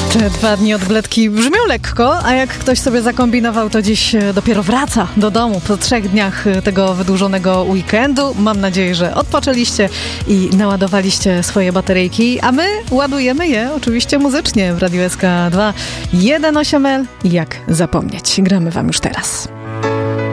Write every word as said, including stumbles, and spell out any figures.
Te dwa dni odgletki brzmią lekko, a jak ktoś sobie zakombinował, to dziś dopiero wraca do domu po trzech dniach tego wydłużonego weekendu. Mam nadzieję, że odpoczęliście i naładowaliście swoje bateryjki, a my ładujemy je oczywiście muzycznie w Radiu S K dwa. jeden osiem L, jak zapomnieć. Gramy wam już teraz.